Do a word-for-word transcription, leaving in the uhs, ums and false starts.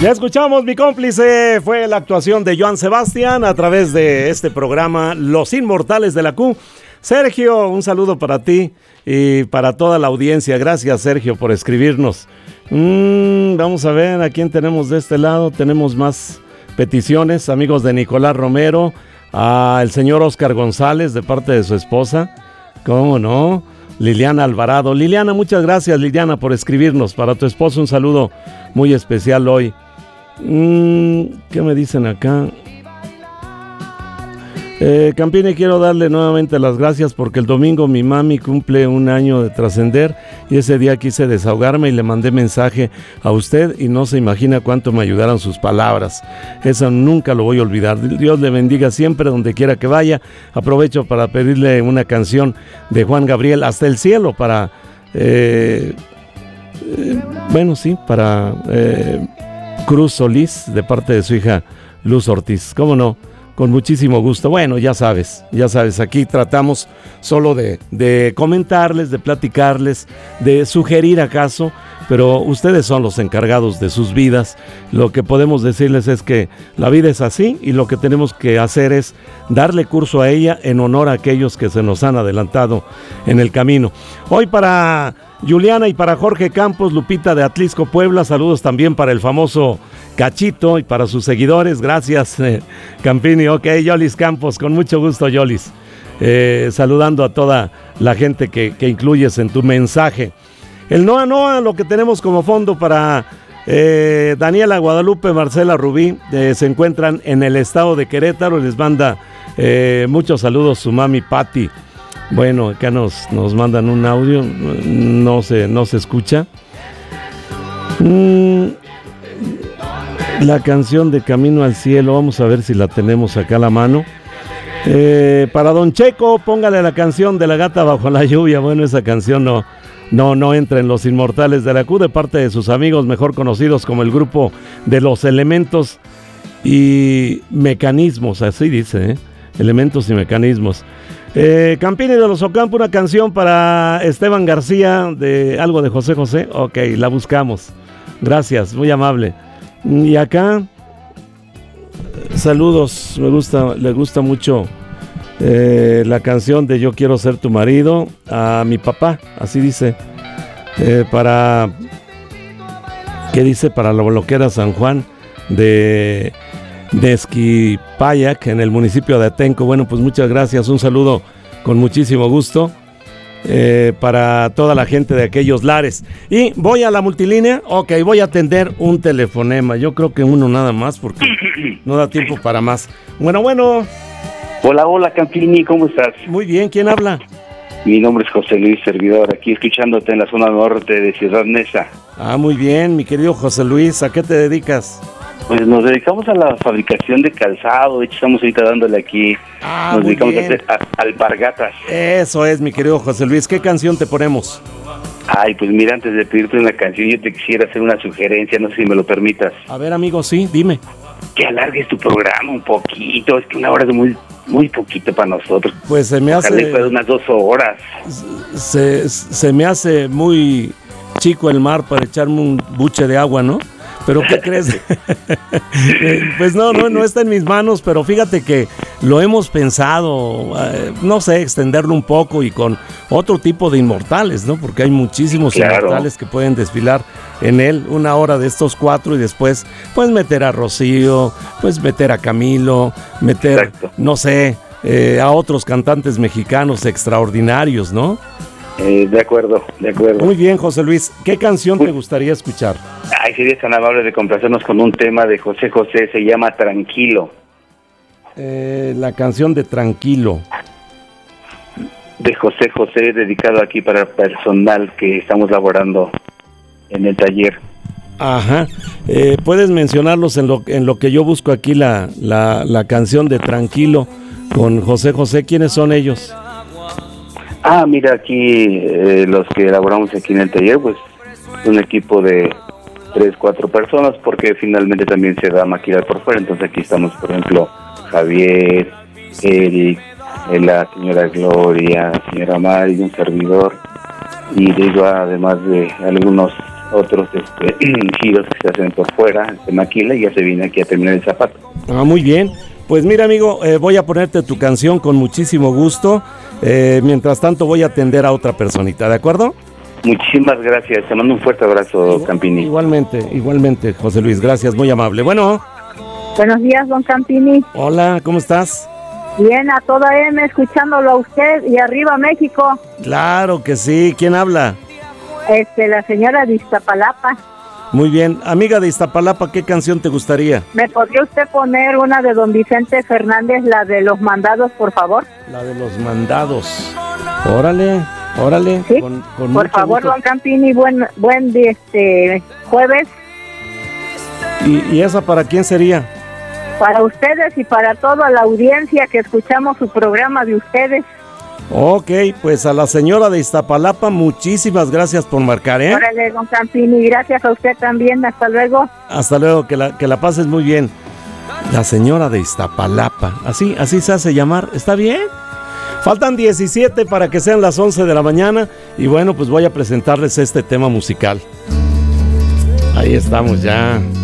Ya escuchamos, mi cómplice fue la actuación de Joan Sebastián a través de este programa Los Inmortales de la Q. Sergio, un saludo para ti y para toda la audiencia. Gracias, Sergio, por escribirnos. Mm, vamos a ver a quién tenemos de este lado. Tenemos más peticiones, amigos de Nicolás Romero, al señor Oscar González de parte de su esposa. ¿Cómo no? Liliana Alvarado. Liliana, muchas gracias, Liliana, por escribirnos. Para tu esposo un saludo muy especial hoy. Mm, ¿Qué me dicen acá? Eh, Campini, quiero darle nuevamente las gracias porque el domingo mi mami cumple un año de trascender y ese día quise desahogarme y le mandé mensaje a usted y no se imagina cuánto me ayudaron sus palabras. Eso nunca lo voy a olvidar. Dios le bendiga siempre donde quiera que vaya. Aprovecho para pedirle una canción de Juan Gabriel, Hasta el cielo, para eh, eh, bueno, sí, para eh, Cruz Solís, de parte de su hija Luz Ortiz. ¿Cómo no? Con muchísimo gusto. Bueno, ya sabes, ya sabes, aquí tratamos solo de, de comentarles, de platicarles, de sugerir acaso, pero ustedes son los encargados de sus vidas. Lo que podemos decirles es que la vida es así y lo que tenemos que hacer es darle curso a ella en honor a aquellos que se nos han adelantado en el camino. Hoy para Juliana y para Jorge Campos, Lupita de Atlisco, Puebla, saludos también para el famoso Cachito y para sus seguidores. Gracias, eh, Campini. Ok, Yolis Campos, con mucho gusto, Yolis. Eh, saludando a toda la gente que, que incluyes en tu mensaje. El Noa Noa, lo que tenemos como fondo para eh, Daniela Guadalupe, Marcela Rubí, eh, se encuentran en el estado de Querétaro. Les manda eh, muchos saludos su mami Patti. Bueno, acá nos, nos mandan un audio, no se, no se escucha. Mm, la canción de Camino al Cielo, vamos a ver si la tenemos acá a la mano. Eh, para Don Checo, póngale la canción de La Gata Bajo la Lluvia. Bueno, esa canción no, no, no entra en Los Inmortales de la Q, de parte de sus amigos, mejor conocidos como el grupo de Los Elementos y Mecanismos, así dice, ¿eh? Elementos y Mecanismos. Eh, Campini de los Ocampo, una canción para Esteban García, de algo de José José. Ok, la buscamos. Gracias, muy amable. Y acá, saludos, me gusta, le gusta mucho eh, la canción de Yo Quiero Ser Tu Marido, a mi papá, así dice, eh, para, ¿qué dice? Para la bloquera San Juan de, de Esquipayac, en el municipio de Atenco. Bueno, pues muchas gracias, un saludo con muchísimo gusto. Eh, para toda la gente de aquellos lares. Y voy a la multilínea. Ok, voy a atender un telefonema. Yo creo que uno nada más porque no da tiempo para más. Bueno, bueno. Hola, hola, Campini, ¿cómo estás? Muy bien, ¿quién habla? Mi nombre es José Luis, servidor, aquí escuchándote en la zona norte de Ciudad Neza. Ah, muy bien, mi querido José Luis, ¿a qué te dedicas? Pues nos dedicamos a la fabricación de calzado. De hecho, estamos ahorita dándole aquí. Ah, nos muy dedicamos bien. a hacer a- alpargatas. Eso es, mi querido José Luis. ¿Qué canción te ponemos? Ay, pues mira, antes de pedirte una canción, yo te quisiera hacer una sugerencia, no sé si me lo permitas. A ver, amigo, sí, dime. Que alargues tu programa un poquito, es que una hora es muy muy poquito para nosotros. Pues se me Ojalá hace... fuera unas dos horas. Se, se me hace muy chico el mar para echarme un buche de agua, ¿no? Pero ¿qué crees? Pues no, no, no está en mis manos, pero fíjate que lo hemos pensado, eh, no sé, extenderlo un poco y con otro tipo de inmortales, ¿no? Porque hay muchísimos Claro. inmortales que pueden desfilar en él, una hora de estos cuatro y después, pues meter a Rocío, pues meter a Camilo, meter, Exacto. no sé, eh, a otros cantantes mexicanos extraordinarios, ¿no? Eh, de acuerdo, de acuerdo. Muy bien, José Luis, ¿qué canción te gustaría escuchar? Ay, serías tan amable de complacernos con un tema de José José, se llama Tranquilo. Eh, la canción de Tranquilo. De José José, dedicado aquí para el personal que estamos laborando en el taller. Ajá. Eh, ¿Puedes mencionarlos en lo, en lo que yo busco aquí la, la, la canción de Tranquilo con José José? ¿Quiénes son ellos? Ah, mira, aquí eh, los que elaboramos aquí en el taller, pues un equipo de tres, cuatro personas, porque finalmente también se da maquilar por fuera. Entonces aquí estamos, por ejemplo, Javier, Eric, eh, la señora Gloria, señora Mari, un servidor, y digo, además de algunos otros este, giros que se hacen por fuera, se maquila y ya se viene aquí a terminar el zapato. Ah, muy bien. Pues mira, amigo, eh, voy a ponerte tu canción con muchísimo gusto. Eh, mientras tanto voy a atender a otra personita, ¿de acuerdo? Muchísimas gracias, te mando un fuerte abrazo, Igual, Campini. Igualmente, igualmente, José Luis, gracias, muy amable. Bueno. Buenos días, don Campini. Hola, ¿cómo estás? Bien, a toda M, escuchándolo a usted y arriba México. Claro que sí, ¿quién habla? Este, la señora de Iztapalapa. Muy bien, amiga de Iztapalapa, ¿qué canción te gustaría? ¿Me podría usted poner una de don Vicente Fernández, la de los mandados, por favor? La de los mandados. Órale, órale. ¿Sí? Con, con por favor, gusto. don Campini, buen, buen este jueves. ¿Y, ¿Y esa para quién sería? Para ustedes y para toda la audiencia que escuchamos su programa de ustedes. Ok, pues a la señora de Iztapalapa, muchísimas gracias por marcar, ¿eh? Órale, don Campini, gracias a usted también, hasta luego. Hasta luego, que la, que la pases muy bien. La señora de Iztapalapa, así, así se hace llamar, ¿está bien? Faltan diecisiete para que sean las once de la mañana y bueno, pues voy a presentarles este tema musical. Ahí estamos ya.